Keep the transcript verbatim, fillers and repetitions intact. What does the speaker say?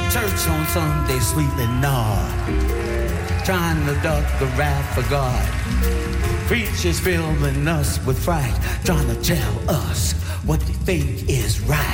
Church on Sunday, sleeping nod, trying to duck the wrath of God. Preachers filling us with fright, trying to tell us what they think is right.